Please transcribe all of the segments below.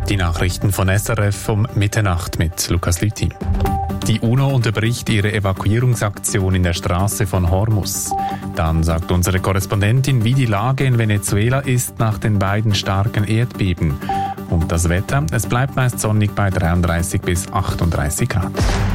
Die Nachrichten von SRF um Mitternacht mit Lukas Lüthi. Die UNO unterbricht ihre Evakuierungsaktion in der Straße von Hormuz. Dann sagt unsere Korrespondentin, wie die Lage in Venezuela ist nach den beiden starken Erdbeben. Und das Wetter, es bleibt meist sonnig bei 33 bis 38 Grad.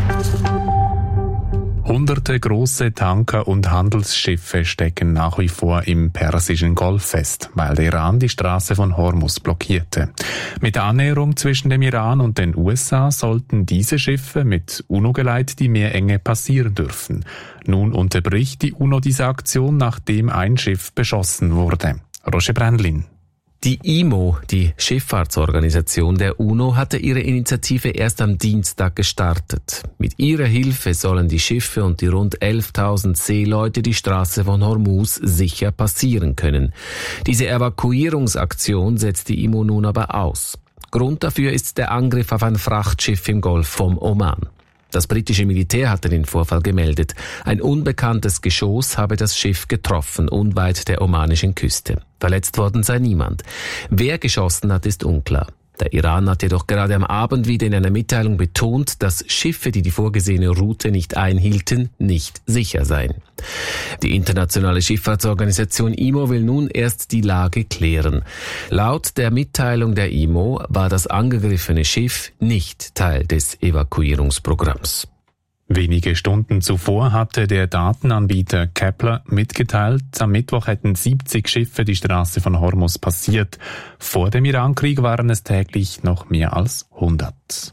Hunderte große Tanker und Handelsschiffe stecken nach wie vor im Persischen Golf fest, weil der Iran die Straße von Hormuz blockierte. Mit der Annäherung zwischen dem Iran und den USA sollten diese Schiffe mit UNO-Geleit die Meerenge passieren dürfen. Nun unterbricht die UNO diese Aktion, nachdem ein Schiff beschossen wurde. Roger Brandlin. Die IMO, die Schifffahrtsorganisation der UNO, hatte ihre Initiative erst am Dienstag gestartet. Mit ihrer Hilfe sollen die Schiffe und die rund 11.000 Seeleute die Straße von Hormuz sicher passieren können. Diese Evakuierungsaktion setzt die IMO nun aber aus. Grund dafür ist der Angriff auf ein Frachtschiff im Golf vom Oman. Das britische Militär hatte den Vorfall gemeldet. Ein unbekanntes Geschoss habe das Schiff getroffen, unweit der omanischen Küste. Verletzt worden sei niemand. Wer geschossen hat, ist unklar. Der Iran hat jedoch gerade am Abend wieder in einer Mitteilung betont, dass Schiffe, die die vorgesehene Route nicht einhielten, nicht sicher seien. Die internationale Schifffahrtsorganisation IMO will nun erst die Lage klären. Laut der Mitteilung der IMO war das angegriffene Schiff nicht Teil des Evakuierungsprogramms. Wenige Stunden zuvor hatte der Datenanbieter Kepler mitgeteilt, am Mittwoch hätten 70 Schiffe die Straße von Hormuz passiert. Vor dem Irankrieg waren es täglich noch mehr als 100.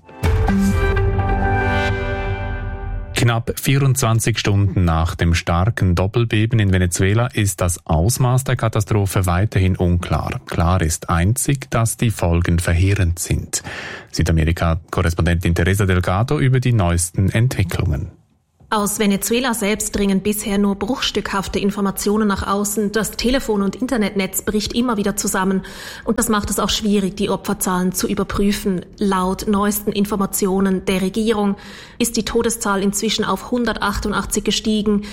Knapp 24 Stunden nach dem starken Doppelbeben in Venezuela ist das Ausmaß der Katastrophe weiterhin unklar. Klar ist einzig, dass die Folgen verheerend sind. Südamerika-Korrespondentin Teresa Delgado über die neuesten Entwicklungen. Aus Venezuela selbst dringen bisher nur bruchstückhafte Informationen nach außen. Das Telefon- und Internetnetz bricht immer wieder zusammen. Und das macht es auch schwierig, die Opferzahlen zu überprüfen. Laut neuesten Informationen der Regierung ist die Todeszahl inzwischen auf 188 gestiegen,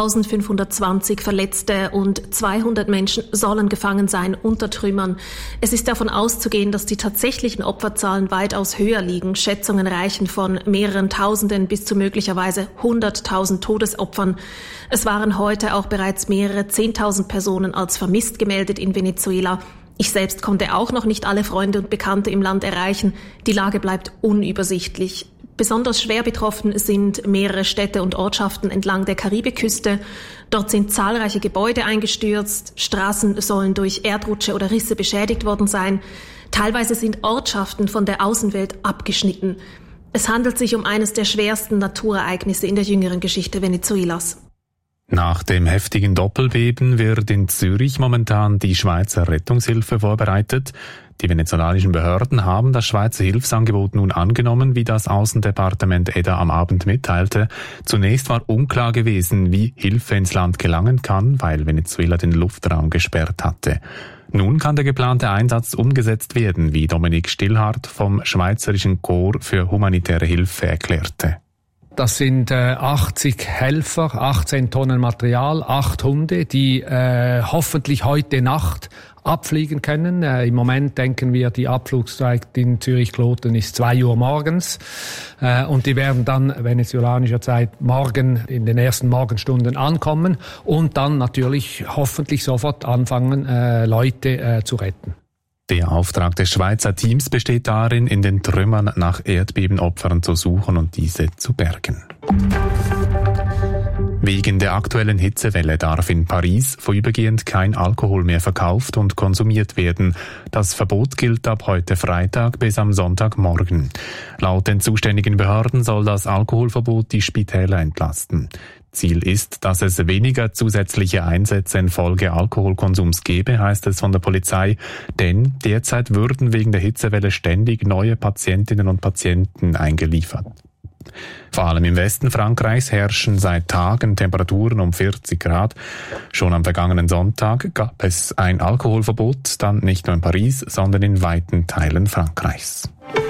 1520 Verletzte und 200 Menschen sollen gefangen sein unter Trümmern. Es ist davon auszugehen, dass die tatsächlichen Opferzahlen weitaus höher liegen. Schätzungen reichen von mehreren Tausenden bis zu möglicherweise 100.000 Todesopfern. Es waren heute auch bereits mehrere 10.000 Personen als vermisst gemeldet in Venezuela. Ich selbst konnte auch noch nicht alle Freunde und Bekannte im Land erreichen. Die Lage bleibt unübersichtlich. Besonders schwer betroffen sind mehrere Städte und Ortschaften entlang der Karibikküste. Dort sind zahlreiche Gebäude eingestürzt. Straßen sollen durch Erdrutsche oder Risse beschädigt worden sein. Teilweise sind Ortschaften von der Außenwelt abgeschnitten. Es handelt sich um eines der schwersten Naturereignisse in der jüngeren Geschichte Venezuelas. Nach dem heftigen Doppelbeben wird in Zürich momentan die Schweizer Rettungshilfe vorbereitet. Die venezolanischen Behörden haben das Schweizer Hilfsangebot nun angenommen, wie das Außendepartement EDA am Abend mitteilte. Zunächst war unklar gewesen, wie Hilfe ins Land gelangen kann, weil Venezuela den Luftraum gesperrt hatte. Nun kann der geplante Einsatz umgesetzt werden, wie Dominik Stillhardt vom Schweizerischen Korps für humanitäre Hilfe erklärte. Das sind 80 Helfer, 18 Tonnen Material, 8 Hunde, die hoffentlich heute Nacht abfliegen können. Im Moment denken wir, die Abflugszeit in Zürich-Kloten ist 2 Uhr morgens. Und die werden dann venezuelanischer Zeit morgen in den ersten Morgenstunden ankommen und dann natürlich hoffentlich sofort anfangen, Leute zu retten. Der Auftrag des Schweizer Teams besteht darin, in den Trümmern nach Erdbebenopfern zu suchen und diese zu bergen. Wegen der aktuellen Hitzewelle darf in Paris vorübergehend kein Alkohol mehr verkauft und konsumiert werden. Das Verbot gilt ab heute Freitag bis am Sonntagmorgen. Laut den zuständigen Behörden soll das Alkoholverbot die Spitäler entlasten. Ziel ist, dass es weniger zusätzliche Einsätze infolge Alkoholkonsums gebe, heißt es von der Polizei, denn derzeit würden wegen der Hitzewelle ständig neue Patientinnen und Patienten eingeliefert. Vor allem im Westen Frankreichs herrschen seit Tagen Temperaturen um 40 Grad. Schon am vergangenen Sonntag gab es ein Alkoholverbot, dann nicht nur in Paris, sondern in weiten Teilen Frankreichs.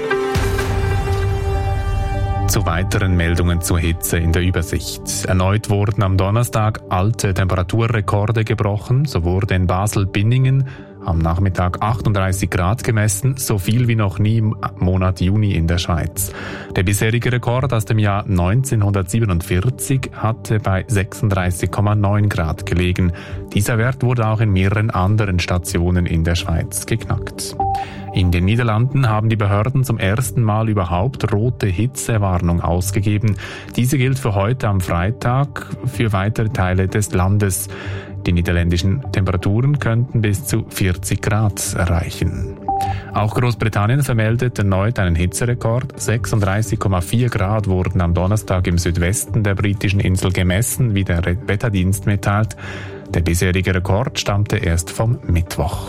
Zu weiteren Meldungen zur Hitze in der Übersicht. Erneut wurden am Donnerstag alte Temperaturrekorde gebrochen. So wurde in Basel-Binningen Am Nachmittag 38 Grad gemessen, so viel wie noch nie im Monat Juni in der Schweiz. Der bisherige Rekord aus dem Jahr 1947 hatte bei 36,9 Grad gelegen. Dieser Wert wurde auch in mehreren anderen Stationen in der Schweiz geknackt. In den Niederlanden haben die Behörden zum ersten Mal überhaupt rote Hitzewarnung ausgegeben. Diese gilt für heute am Freitag für weitere Teile des Landes. Die niederländischen Temperaturen könnten bis zu 40 Grad erreichen. Auch Großbritannien vermeldet erneut einen Hitzerekord. 36,4 Grad wurden am Donnerstag im Südwesten der britischen Insel gemessen, wie der Wetterdienst mitteilt. Der bisherige Rekord stammte erst vom Mittwoch.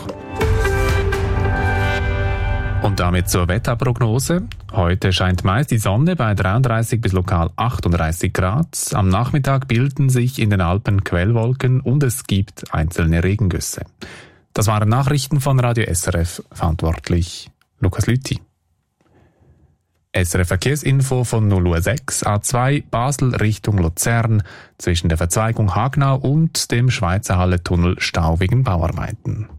Und damit zur Wetterprognose. Heute scheint meist die Sonne bei 33 bis lokal 38 Grad. Am Nachmittag bilden sich in den Alpen Quellwolken und es gibt einzelne Regengüsse. Das waren Nachrichten von Radio SRF, verantwortlich Lukas Lüthi. SRF Verkehrsinfo von 0:06 A2 Basel Richtung Luzern zwischen der Verzweigung Hagnau und dem Schweizer Halle-Tunnel Stau wegen Bauarbeiten.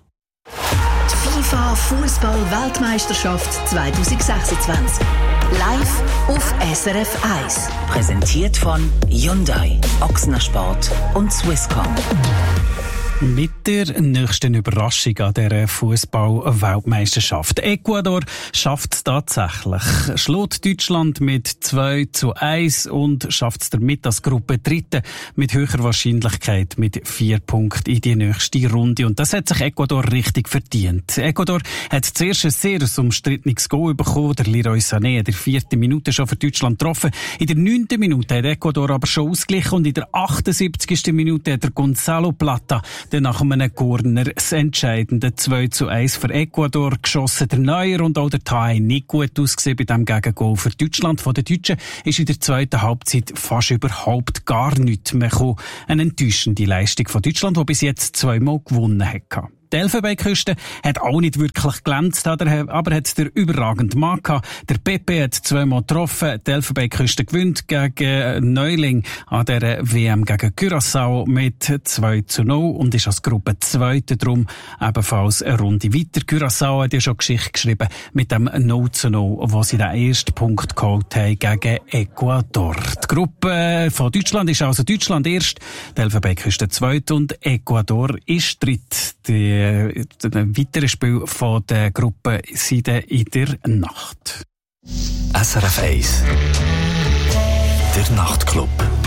FIFA Fußball-Weltmeisterschaft 2026. Live auf SRF 1. Präsentiert von Hyundai, Ochsner Sport und Swisscom. Mit der nächsten Überraschung an dieser Fußball-Weltmeisterschaft. Ecuador schafft es tatsächlich. Schlägt Deutschland mit 2:1 und schafft es damit als Gruppe Dritte mit höherer Wahrscheinlichkeit mit 4 Punkten in die nächste Runde. Und das hat sich Ecuador richtig verdient. Ecuador hat zuerst ein sehr umstrittenes Goal bekommen. Der Leroy Sané in der 4. Minute schon für Deutschland getroffen. In der 9. Minute hat Ecuador aber schon ausgeglichen und in der 78. Minute hat der Gonzalo Plata dann nach einem Corner das entscheidende 2:1 für Ecuador geschossen. Der Neuer und auch der Thay nicht gut ausgesehen bei diesem Gegengol für Deutschland. Von den Deutschen ist in der zweiten Halbzeit fast überhaupt gar nichts mehr gekommen. Eine enttäuschende Leistung von Deutschland, die bis jetzt 2-mal gewonnen hat. Die Elfenbeinküste hat auch nicht wirklich glänzt, aber hat der überragende Mann gehabt. Der Pepe hat 2-mal getroffen. Die Elfenbeinküste gewinnt gegen Neuling an der WM gegen Curaçao mit 2:0 und ist als Gruppe Zweite drum ebenfalls eine Runde weiter. Curaçao hat ja schon Geschichte geschrieben mit dem 0:0, wo sie den ersten Punkt geholt haben gegen Ecuador. Die Gruppe von Deutschland ist also Deutschland erst, die Elfenbeinküste Zweite und Ecuador ist dritt. Ein weiteres Spiel von der Gruppe sind in der Nacht. SRF 1 Der Nachtclub.